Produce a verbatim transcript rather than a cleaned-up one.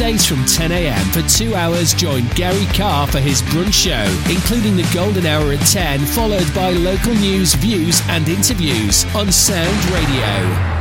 Weekdays from ten a.m. for two hours, join Gary Carr for his brunch show, including the golden hour at ten, followed by local news, views and interviews on Sound Radio.